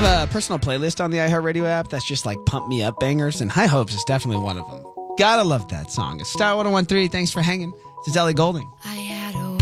have a personal playlist on the iHeartRadio app that's just like pump me up bangers, and High Hopes is definitely one of them. Gotta love that song. It's Star 101.3. Thanks for hanging. This is Ellie Goulding.